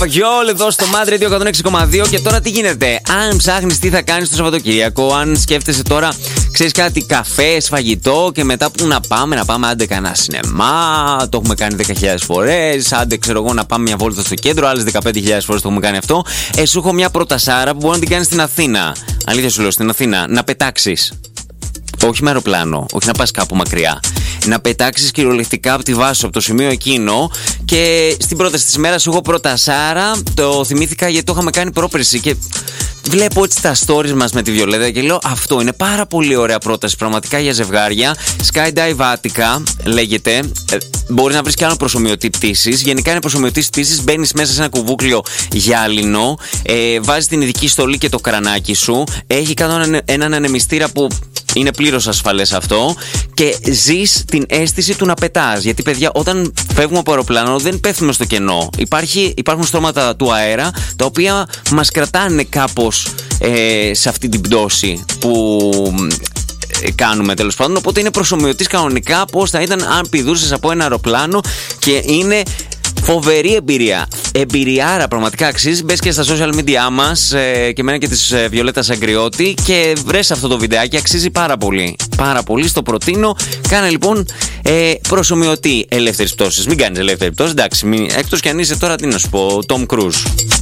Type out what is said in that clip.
Παπαγιόλ εδώ στο Mad Radio 106,2. Και τώρα τι γίνεται? Αν ψάχνεις τι θα κάνεις το Σαββατοκύριακο, αν σκέφτεσαι τώρα, ξέρεις κάτι, καφές, φαγητό και μετά που να πάμε άντε κανένα σινεμά. Το έχουμε κάνει 10.000 φορές. Άντε ξέρω εγώ να πάμε μια βόλτα στο κέντρο, άλλες 15.000 φορές το έχουμε κάνει αυτό. Σου έχω μια προτασάρα που μπορεί να την κάνεις στην Αθήνα. Αλήθεια σου λέω, στην Αθήνα. Να πετάξεις. Όχι με αεροπλάνο, όχι να πας κάπου μακριά. Να πετάξεις κυριολεκτικά από τη βάση, από το σημείο εκείνο. Και στην πρόταση της ημέρας σου έχω προτασάρα. Το θυμήθηκα γιατί το είχαμε κάνει πρόπερση. Και βλέπω έτσι τα stories μας με τη Βιολέτα και λέω αυτό είναι πάρα πολύ ωραία πρόταση πραγματικά για ζευγάρια. Skydive Attica λέγεται. Μπορεί να βρεις και άλλο προσομοιωτή πτήσης. Γενικά είναι προσομοιωτής πτήσης. Μπαίνεις μέσα σε ένα κουβούκλιο γυάλινο. Βάζεις την ειδική στολή και το κρανάκι σου. Έχει κάτω έναν ανεμιστήρα που είναι πλήρως ασφαλές αυτό. Και ζεις την αίσθηση του να πετάς. Γιατί παιδιά, όταν φεύγουμε από αεροπλάνο δεν πέφτουμε στο κενό. Υπάρχουν στρώματα του αέρα τα οποία μας κρατάνε κάπως σε αυτή την πτώση που κάνουμε τέλος πάντων. Οπότε είναι προσομοιωτής κανονικά πώς θα ήταν αν πηδούσες από ένα αεροπλάνο. Και είναι φοβερή εμπειρία. Εμπειριάρα πραγματικά αξίζει. Μπες και στα social media μας και εμένα και της Βιολέτας Αγκριώτη και βρες αυτό το βιντεάκι. Αξίζει πάρα πολύ. Πάρα πολύ. Στο προτείνω. Κάνε λοιπόν προσομοιωτή ελεύθερης πτώσης. Μην κάνεις ελεύθερη πτώση. Εντάξει. Εκτός κι αν είσαι τώρα, τι να σου πω, Tom Cruise.